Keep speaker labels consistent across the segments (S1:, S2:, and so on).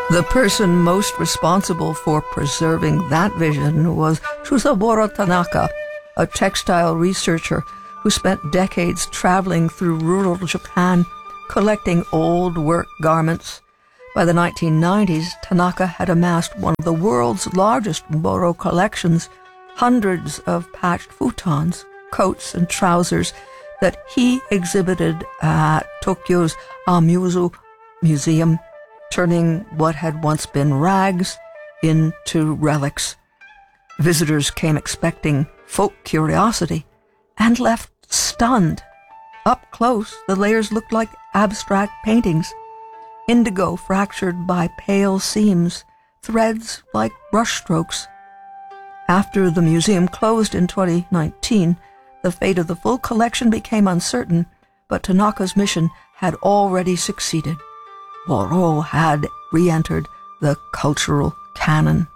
S1: The person most responsible for preserving that vision was Shusaburo Tanaka, a textile researcher who spent decades traveling through rural Japan collecting old work garments. By the 1990s, Tanaka had amassed one of the world's largest Boro collections, hundreds of patched futons, coats, and trousers that he exhibited at Tokyo's Amuzu Museum, turning what had once been rags into relics. Visitors came expecting folk curiosity and left stunned. Up close, the layers looked like abstract paintings. Indigo fractured by pale seams, threads like brushstrokes. After the museum closed in 2019, the fate of the full collection became uncertain, but Tanaka's mission had already succeeded. Boro had re-entered the cultural canon.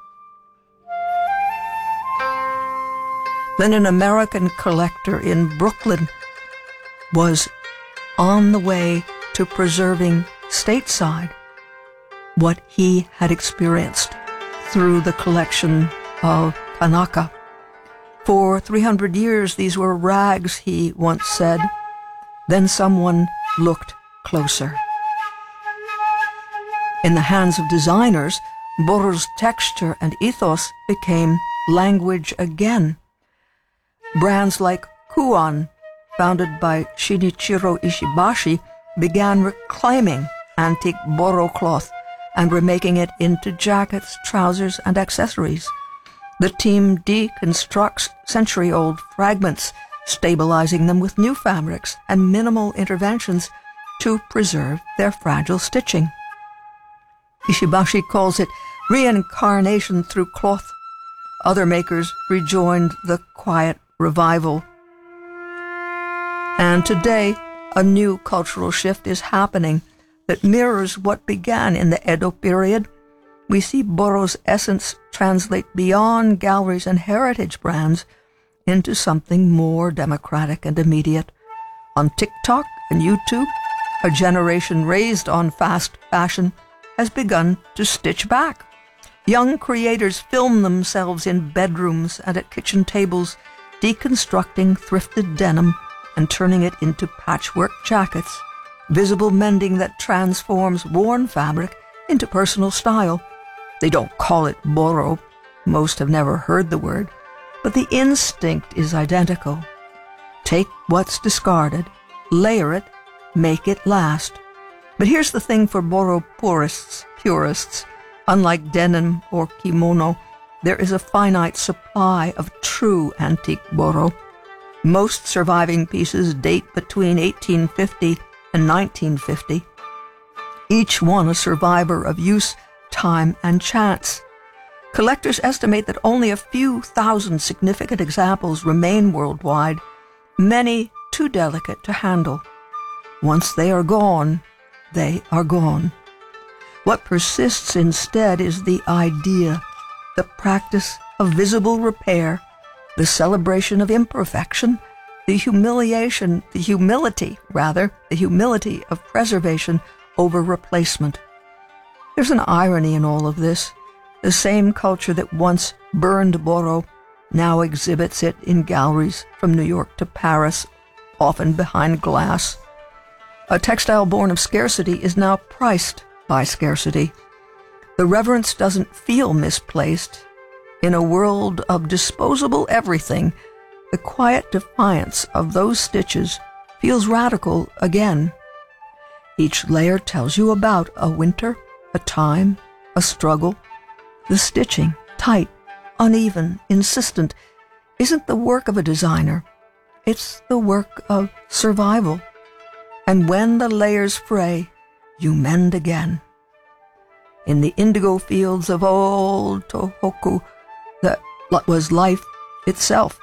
S1: Then an American collector in Brooklyn was on the way to preserving stateside what he had experienced through the collection of Tanaka. For 300 years, these were rags, he once said. Then someone looked closer. In the hands of designers, Boro's texture and ethos became language again. Brands like Kuon, founded by Shinichiro Ishibashi, began reclaiming antique Boro cloth and remaking it into jackets, trousers, and accessories. The team deconstructs century-old fragments, stabilizing them with new fabrics and minimal interventions to preserve their fragile stitching. Ishibashi calls it reincarnation through cloth. Other makers rejoined the quiet revival. And today, a new cultural shift is happening that mirrors what began in the Edo period. We see Boro's essence translate beyond galleries and heritage brands into something more democratic and immediate. On TikTok and YouTube, a generation raised on fast fashion has begun to stitch back. Young creators film themselves in bedrooms and at kitchen tables, deconstructing thrifted denim and turning it into patchwork jackets, visible mending that transforms worn fabric into personal style. They don't call it Boro. Most have never heard the word, but the instinct is identical. Take what's discarded, layer it, make it last. But here's the thing for Boro purists. Unlike denim or kimono, there is a finite supply of true antique Boro. Most surviving pieces date between 1850 and 1950. Each one a survivor of use, time, and chance. Collectors estimate that only a few thousand significant examples remain worldwide, many too delicate to handle. Once they are gone, they are gone. What persists instead is the idea, the practice of visible repair, the celebration of imperfection, the humility of preservation over replacement. There's an irony in all of this. The same culture that once burned Boro now exhibits it in galleries from New York to Paris, often behind glass. A textile born of scarcity is now priced by scarcity. The reverence doesn't feel misplaced. In a world of disposable everything, the quiet defiance of those stitches feels radical again. Each layer tells you about a winter, a time, a struggle. The stitching, tight, uneven, insistent, isn't the work of a designer. It's the work of survival. And when the layers fray, you mend again. In the indigo fields of old Tohoku, that was life itself.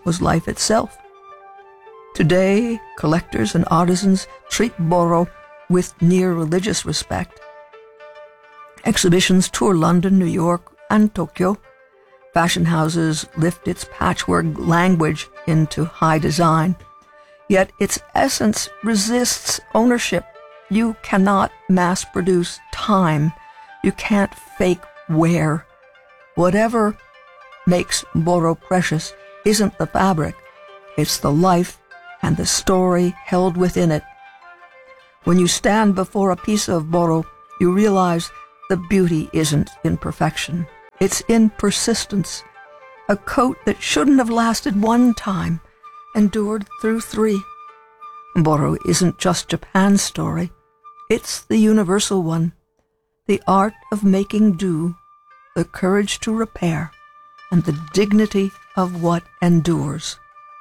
S1: Today, collectors and artisans treat Boro with near religious respect. Exhibitions tour London, New York, and Tokyo. Fashion houses lift its patchwork language into high design. Yet its essence resists ownership. You cannot mass-produce time, You can't fake wear. Whatever makes boro precious isn't the fabric, it's the life and the story held within it. When you stand before a piece of boro, you realize the beauty isn't in perfection. It's in persistence. A coat that shouldn't have lasted one time endured through 3. Boro isn't just Japan's story. It's the universal one. The art of making do, the courage to repair, and the dignity of what endures.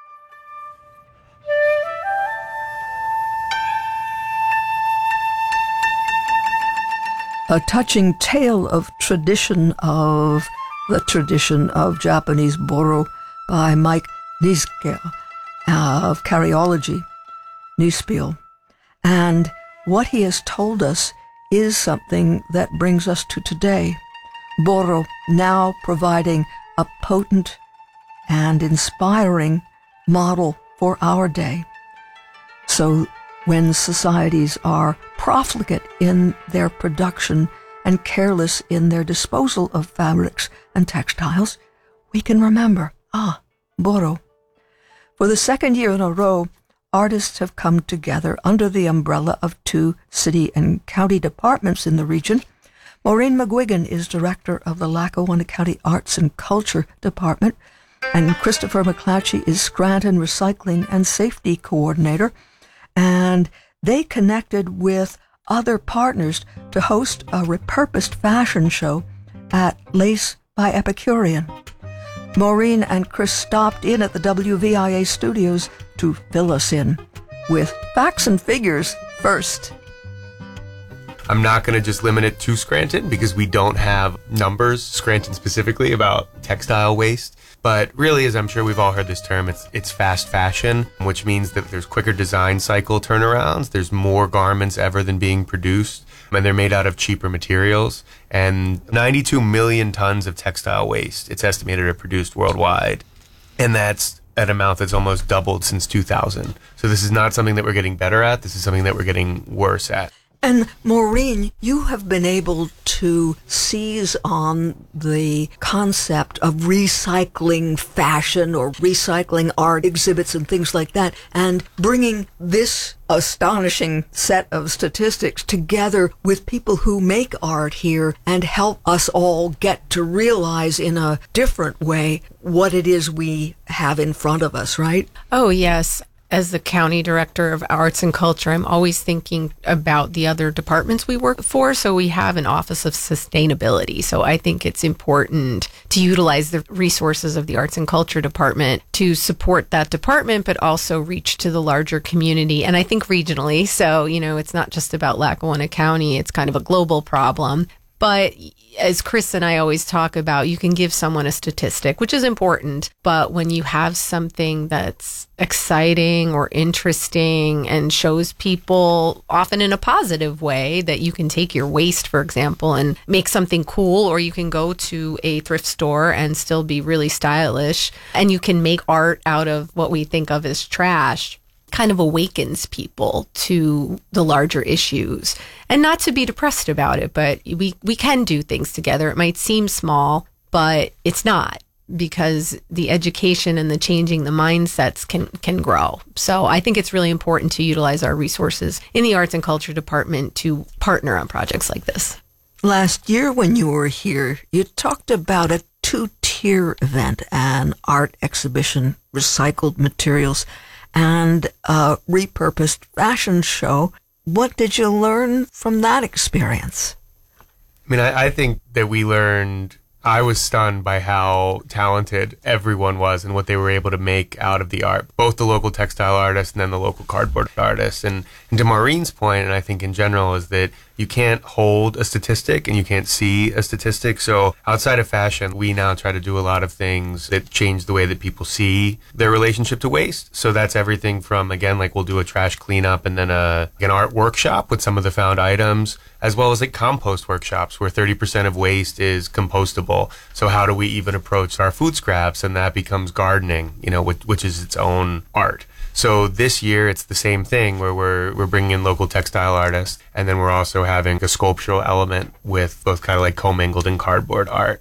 S1: A touching tale of the tradition of Japanese boro by Mike Niske of Karyology, Nispiel. And what he has told us is something that brings us to today. Boro now providing a potent and inspiring model for our day. So when societies are profligate in their production and careless in their disposal of fabrics and textiles, we can remember, boro. For the second year in a row, artists have come together under the umbrella of 2 city and county departments in the region. Maureen McGuigan is director of the Lackawanna County Arts and Culture Department, and Christopher McClatchy is Scranton Recycling and Safety Coordinator. And they connected with other partners to host a repurposed fashion show at Lace by Epicurean. Maureen and Chris stopped in at the WVIA studios to fill us in with facts and figures first.
S2: I'm not going to just limit it to Scranton because we don't have numbers, Scranton specifically, about textile waste. But really, as I'm sure we've all heard this term, it's fast fashion, which means that there's quicker design cycle turnarounds. There's more garments ever than being produced, and they're made out of cheaper materials. And 92 million tons of textile waste, it's estimated, are produced worldwide. And that's an amount that's almost doubled since 2000. So this is not something that we're getting better at. This is something that we're getting worse at.
S1: And Maureen, you have been able to seize on the concept of recycling fashion or recycling art exhibits and things like that, and bringing this astonishing set of statistics together with people who make art here and help us all get to realize in a different way what it is we have in front of us, right?
S3: Oh, yes. As the county director of arts and culture, I'm always thinking about the other departments we work for. So we have an office of sustainability. So I think it's important to utilize the resources of the arts and culture department to support that department, but also reach to the larger community. And I think regionally. So, it's not just about Lackawanna County. It's kind of a global problem. But as Chris and I always talk about, you can give someone a statistic, which is important. But when you have something that's exciting or interesting and shows people, often in a positive way, that you can take your waste, for example, and make something cool, or you can go to a thrift store and still be really stylish, and you can make art out of what we think of as trash, kind of awakens people to the larger issues. And not to be depressed about it, but we can do things together. It might seem small, but it's not, because the education and the changing the mindsets can grow. So I think it's really important to utilize our resources in the arts and culture department to partner on projects like this.
S1: Last year when you were here, you talked about a 2-tier event, an art exhibition, recycled materials, and a repurposed fashion show. What did you learn from that experience?
S2: I think that I was stunned by how talented everyone was and what they were able to make out of the art, both the local textile artists and then the local cardboard artists. And to Maureen's point, and I think in general, is that you can't hold a statistic and you can't see a statistic. So outside of fashion, we now try to do a lot of things that change the way that people see their relationship to waste. So that's everything from, again, like we'll do a trash cleanup and then an art workshop with some of the found items, as well as like compost workshops where 30% of waste is compostable. So how do we even approach our food scraps? And that becomes gardening, which is its own art. So this year it's the same thing where we're bringing in local textile artists, and then we're also having a sculptural element with both kind of like commingled and cardboard art.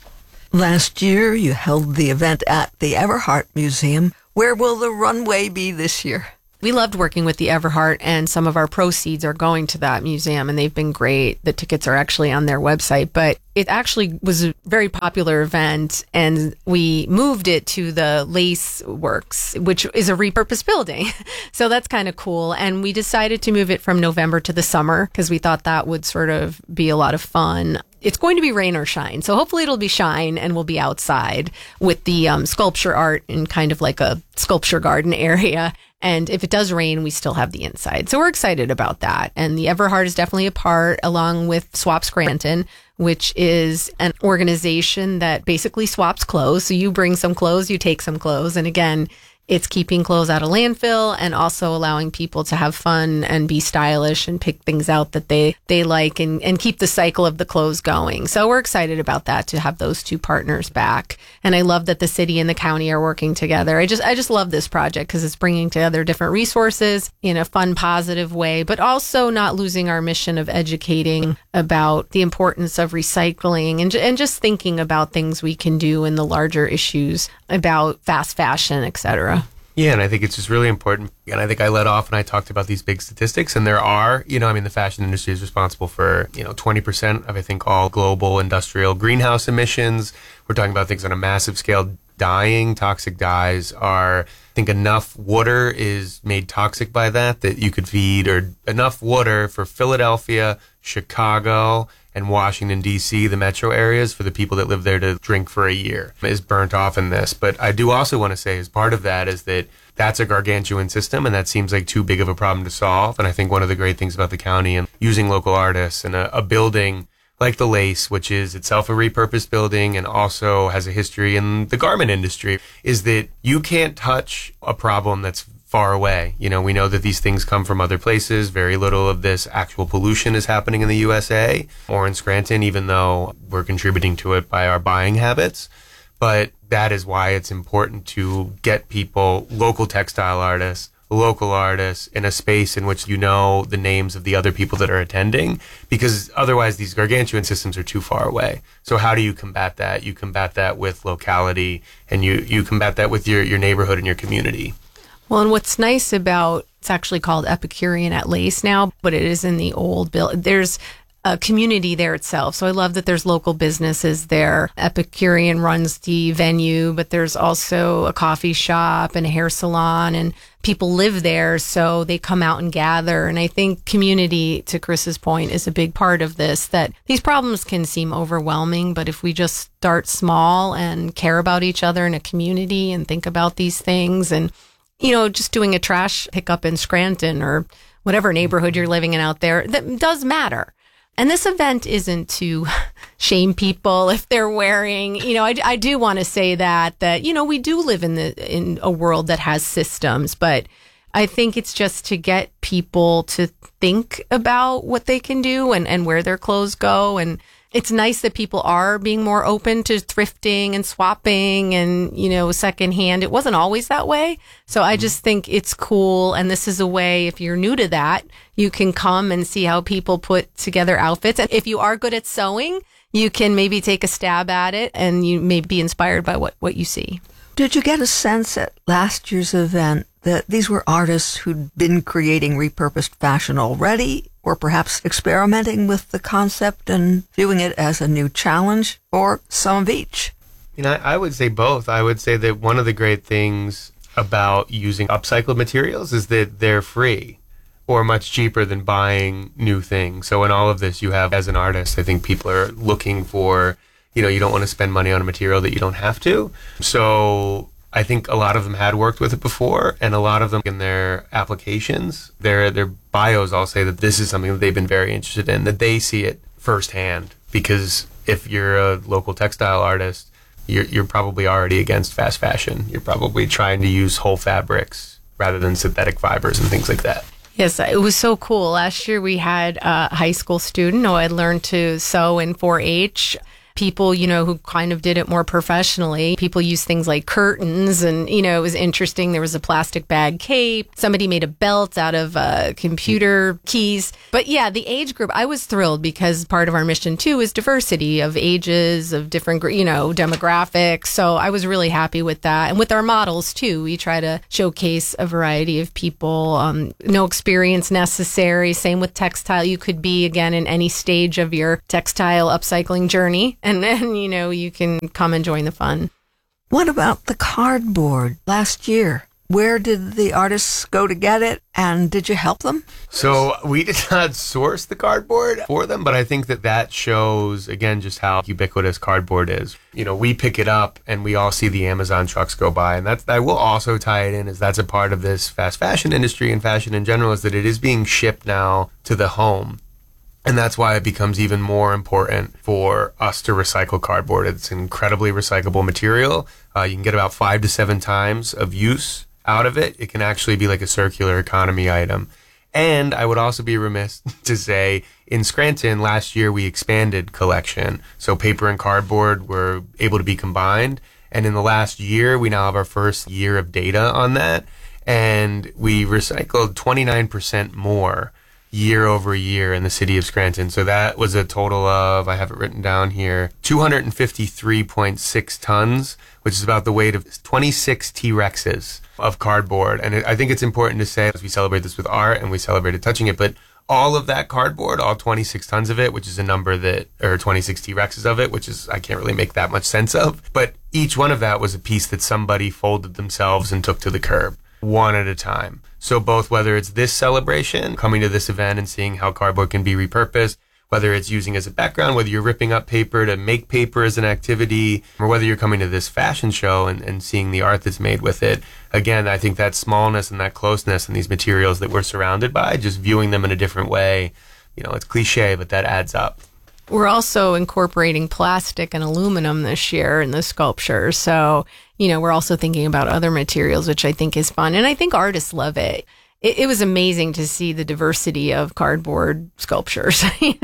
S1: Last year, you held the event at the Everhart Museum. Where will the runway be this year?
S3: We loved working with the Everhart, and some of our proceeds are going to that museum, and they've been great. The tickets are actually on their website, but it actually was a very popular event, and we moved it to the Lace Works, which is a repurposed building. So that's kind of cool. And we decided to move it from November to the summer because we thought that would sort of be a lot of fun. It's going to be rain or shine. So hopefully it'll be shine and we'll be outside with the sculpture art in kind of like a sculpture garden area. And if it does rain, we still have the inside. So we're excited about that. And the Everhart is definitely a part, along with Swap Scranton, which is an organization that basically swaps clothes. So you bring some clothes, you take some clothes. And again, it's keeping clothes out of landfill and also allowing people to have fun and be stylish and pick things out that they like and keep the cycle of the clothes going. So we're excited about that, to have those two partners back. And I love that the city and the county are working together. I just love this project because it's bringing together different resources in a fun, positive way, but also not losing our mission of educating about the importance of recycling and just thinking about things we can do in the larger issues about fast fashion, etc.
S2: Yeah, and I think it's just really important. And I think I led off and I talked about these big statistics, and there are, the fashion industry is responsible for, 20% of, I think, all global industrial greenhouse emissions. We're talking about things on a massive scale. Dyeing, toxic dyes are, I think enough water is made toxic by that you could feed, or enough water for Philadelphia, Chicago, and Washington, D.C., the metro areas, for the people that live there to drink for a year, is burnt off in this. But I do also want to say, as part of that, is that that's a gargantuan system, and that seems like too big of a problem to solve. And I think one of the great things about the county and using local artists and a building like the Lace, which is itself a repurposed building and also has a history in the garment industry, is that you can't touch a problem that's far away. We know that these things come from other places. Very little of this actual pollution is happening in the USA or in Scranton, even though we're contributing to it by our buying habits. But that is why it's important to get people, local textile artists, local artists, in a space in which the names of the other people that are attending, because otherwise these gargantuan systems are too far away. So how do you combat that? You combat that with locality, and you combat that with your neighborhood and your community.
S3: Well, and what's nice about, it's actually called Epicurean at Lace now, but it is in the old building. There's a community there itself. So I love that there's local businesses there. Epicurean runs the venue, but there's also a coffee shop and a hair salon, and people live there, so they come out and gather. And I think community, to Chris's point, is a big part of this, that these problems can seem overwhelming, but if we just start small and care about each other in a community and think about these things, and just doing a trash pickup in Scranton or whatever neighborhood you're living in out there, that does matter. And this event isn't to shame people if they're wearing, I do want to say that, we do live in a world that has systems, but I think it's just to get people to think about what they can do and where their clothes go. And it's nice that people are being more open to thrifting and swapping and, secondhand. It wasn't always that way. So I just think it's cool. And this is a way, if you're new to that, you can come and see how people put together outfits. And if you are good at sewing, you can maybe take a stab at it and you may be inspired by what you see.
S1: Did you get a sense at last year's event that these were artists who'd been creating repurposed fashion already, or perhaps experimenting with the concept and viewing it as a new challenge, or some of each?
S2: I would say both. I would say that one of the great things about using upcycled materials is that they're free or much cheaper than buying new things. So in all of this, you have, as an artist, I think people are looking for, you don't want to spend money on a material that you don't have to. So I think a lot of them had worked with it before, and a lot of them in their applications, their bios all say that this is something that they've been very interested in, that they see it firsthand. Because if you're a local textile artist, you're probably already against fast fashion. You're probably trying to use whole fabrics rather than synthetic fibers and things like that.
S3: Yes, it was so cool. Last year we had a high school student who had learned to sew in 4-H. people, who kind of did it more professionally. People use things like curtains and, it was interesting. There was a plastic bag cape. Somebody made a belt out of computer keys. But yeah, the age group, I was thrilled because part of our mission too is diversity of ages, of different, demographics. So I was really happy with that. And with our models too, we try to showcase a variety of people, no experience necessary. Same with textile. You could be, again, in any stage of your textile upcycling journey. And then, you can come and join the fun.
S1: What about the cardboard last year? Where did the artists go to get it, and did you help them?
S2: So we did not source the cardboard for them, but I think that shows, again, just how ubiquitous cardboard is. We pick it up and we all see the Amazon trucks go by, and I will also tie it in as that's a part of this fast fashion industry and fashion in general, is that it is being shipped now to the home. And that's why it becomes even more important for us to recycle cardboard. It's an incredibly recyclable material. You can get about 5 to 7 times of use out of it. It can actually be like a circular economy item. And I would also be remiss to say, in Scranton, last year we expanded collection. So paper and cardboard were able to be combined. And in the last year, we now have our first year of data on that. And we recycled 29% more year over year in the city of Scranton. So that was a total of, I have it written down here, 253.6 tons, which is about the weight of 26 T-Rexes of cardboard. And I think it's important to say, as we celebrate this with art and we celebrated touching it, but all of that cardboard, all 26 tons of it, which is a number or 26 T-Rexes of it, which is, I can't really make that much sense of. But each one of that was a piece that somebody folded themselves and took to the curb, one at a time. So both whether it's this celebration, coming to this event and seeing how cardboard can be repurposed, whether it's using as a background, whether you're ripping up paper to make paper as an activity, or whether you're coming to this fashion show and seeing the art that's made with it. Again, I think that smallness and that closeness and these materials that we're surrounded by, just viewing them in a different way, it's cliche, but that adds up.
S3: We're also incorporating plastic and aluminum this year in the sculpture. So, we're also thinking about other materials, which I think is fun. And I think artists love it. It was amazing to see the diversity of cardboard sculptures,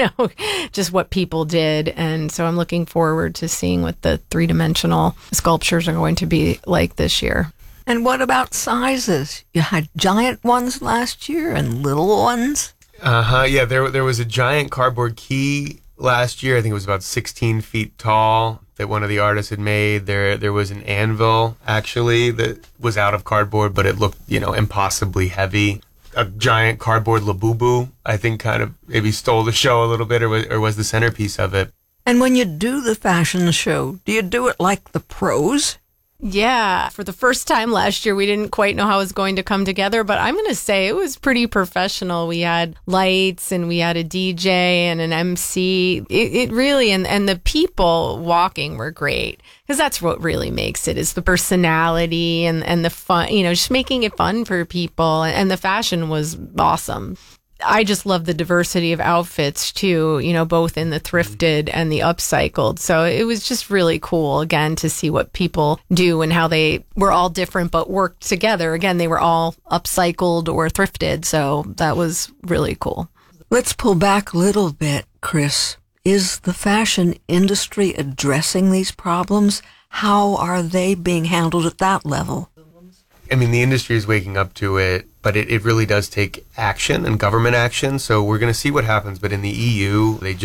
S3: just what people did. And so I'm looking forward to seeing what the 3-dimensional sculptures are going to be like this year.
S1: And what about sizes? You had giant ones last year and little ones?
S2: Yeah, there was a giant cardboard key last year. I think it was about 16 feet tall that one of the artists had made. There was an anvil, actually, that was out of cardboard, but it looked, impossibly heavy. A giant cardboard Labubu, I think, kind of maybe stole the show a little bit or was the centerpiece of it.
S1: And when you do the fashion show, do you do it like the pros?
S3: Yeah. For the first time last year, we didn't quite know how it was going to come together, but I'm going to say it was pretty professional. We had lights and we had a DJ and an MC. It really, and the people walking were great, because that's what really makes it, is the personality and the fun, just making it fun for people. And the fashion was awesome. I just love the diversity of outfits too, both in the thrifted and the upcycled. So it was just really cool, again, to see what people do and how they were all different but worked together. Again, they were all upcycled or thrifted. So that was really cool.
S1: Let's pull back a little bit, Chris. Is the fashion industry addressing these problems? How are they being handled at that level?
S2: I mean, the industry is waking up to it, but it really does take action and government action. So we're going to see what happens. But in the EU, an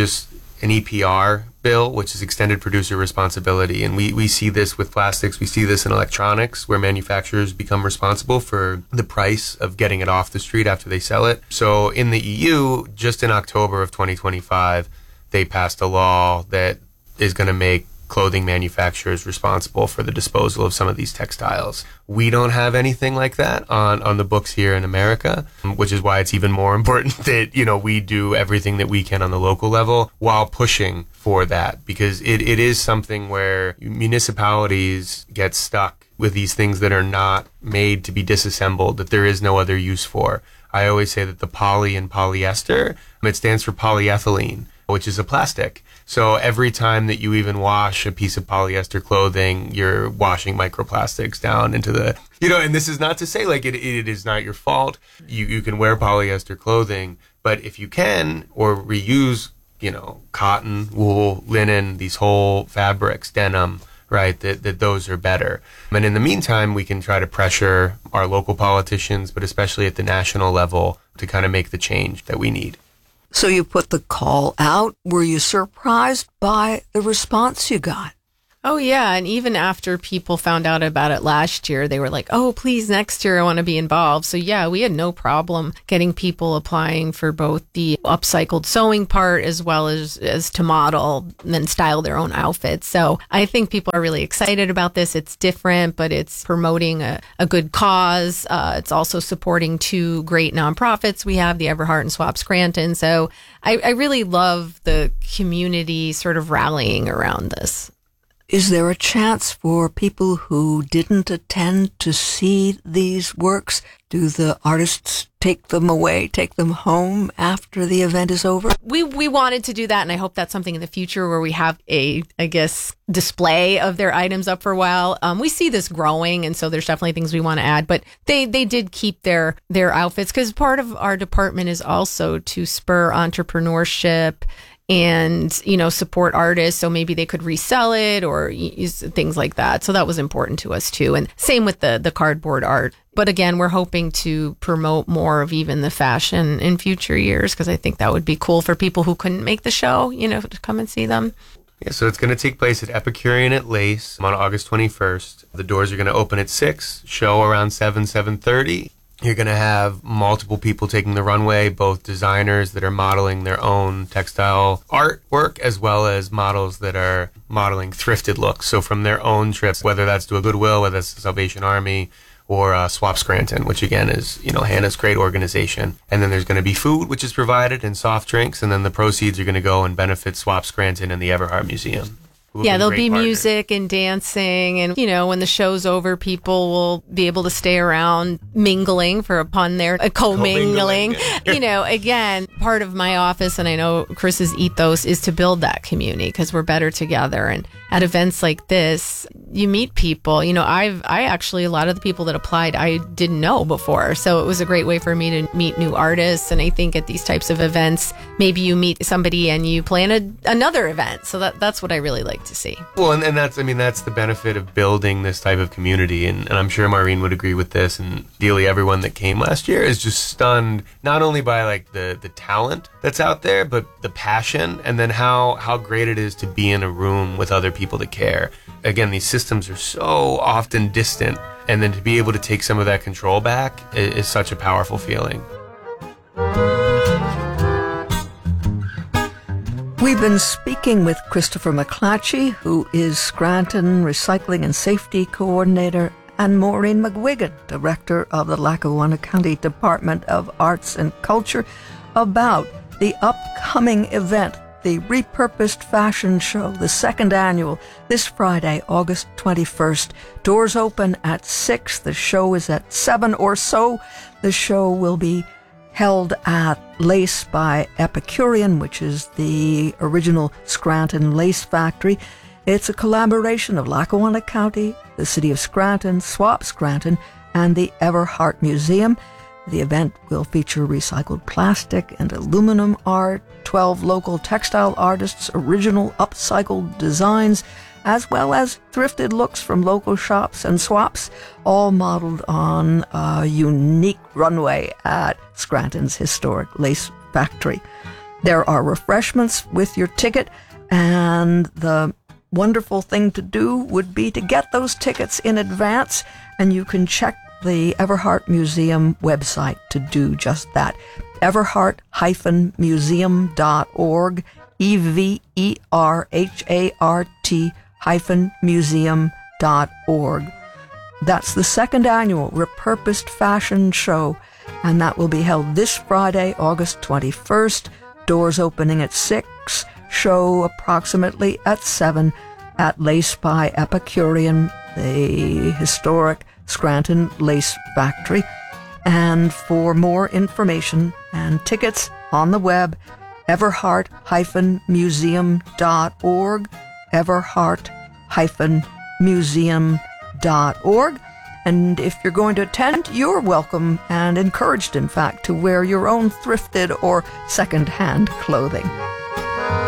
S2: EPR bill, which is extended producer responsibility. And we see this with plastics. We see this in electronics, where manufacturers become responsible for the price of getting it off the street after they sell it. So in the EU, just in October of 2025, they passed a law that is going to make clothing manufacturers responsible for the disposal of some of these textiles. We don't have anything like that on the books here in America, which is why it's even more important that, we do everything that we can on the local level while pushing for that, because it is something where municipalities get stuck with these things that are not made to be disassembled, that there is no other use for. I always say that the poly in polyester, it stands for polyethylene, which is a plastic. So every time that you even wash a piece of polyester clothing, you're washing microplastics down into the, and this is not to say like it is not your fault. You can wear polyester clothing, but if you can, or reuse cotton, wool, linen, these whole fabrics, denim, right, that those are better. And in the meantime, we can try to pressure our local politicians, but especially at the national level, to kind of make the change that we need.
S1: So you put the call out. Were you surprised by the response you got?
S3: Oh, yeah. And even after people found out about it last year, they were like, oh, please, next year I want to be involved. So, yeah, we had no problem getting people applying for both the upcycled sewing part as well as to model and then style their own outfits. So I think people are really excited about this. It's different, but it's promoting a good cause. It's also supporting two great nonprofits we have, the Everhart and Swap Scranton. So I really love the community sort of rallying around this.
S1: Is there a chance for people who didn't attend to see these works? Do the artists take them away, take them home after the event is over?
S3: We wanted to do that, and I hope that's something in the future where we have a, display of their items up for a while. We see this growing, and so there's definitely things we want to add, but they did keep their outfits, because part of our department is also to spur entrepreneurship and, support artists. So maybe they could resell it or use things like that. So that was important to us too. And same with the cardboard art. But again, we're hoping to promote more of even the fashion in future years, because I think that would be cool for people who couldn't make the show, to come and see them.
S2: Yeah, so it's going to take place at Epicurean at Lace on August 21st. The doors are going to open at 6, show around 7:30. You're going to have multiple people taking the runway, both designers that are modeling their own textile artwork, as well as models that are modeling thrifted looks. So from their own trips, whether that's to a Goodwill, whether that's the Salvation Army, or Swap Scranton, which again is, Hannah's great organization. And then there's going to be food, which is provided, and soft drinks. And then the proceeds are going to go and benefit Swap Scranton and the Everhart Museum.
S3: Yeah, there'll be music and dancing, and when the show's over, people will be able to stay around mingling for a pun there, co-mingling. Again, part of my office, and I know Chris's ethos, is to build that community because we're better together. And at events like this, you meet people. I actually, a lot of the people that applied, I didn't know before. So it was a great way for me to meet new artists. And I think at these types of events, maybe you meet somebody and you plan another event. So that's what I really like to see.
S2: Well, and that's the benefit of building this type of community. And I'm sure Maureen would agree with this. And ideally, everyone that came last year is just stunned, not only by the talent that's out there, but the passion, and then how great it is to be in a room with other people that care. Again, these systems are so often distant, and then to be able to take some of that control back is such a powerful feeling.
S1: We've been speaking with Christopher McClatchy, who is Scranton Recycling and Safety Coordinator, and Maureen McGuigan, Director of the Lackawanna County Department of Arts and Culture, about the upcoming event, the Repurposed Fashion Show, the second annual, this Friday, August 21st. Doors open at 6. The show is at 7 or so. The show will be held at Lace by Epicurean, which is the original Scranton Lace Factory. It's a collaboration of Lackawanna County, the City of Scranton, Swap Scranton, and the Everhart Museum. The event will feature recycled plastic and aluminum art, 12 local textile artists' original upcycled designs, as well as thrifted looks from local shops and swaps, all modeled on a unique runway at Scranton's historic lace factory. There are refreshments with your ticket, and the wonderful thing to do would be to get those tickets in advance, and you can check the Everhart Museum website to do just that. Everhart-museum.org, EVERHART-museum.org. That's the second annual Repurposed Fashion Show, and that will be held this Friday, August 21st. Doors opening at 6, show approximately at 7 at Lace by Epicurean, the historic Scranton Lace Factory. And for more information and tickets on the web, everhart-museum.org, everhart-museum.org. And if you're going to attend, you're welcome and encouraged, in fact, to wear your own thrifted or second-hand clothing.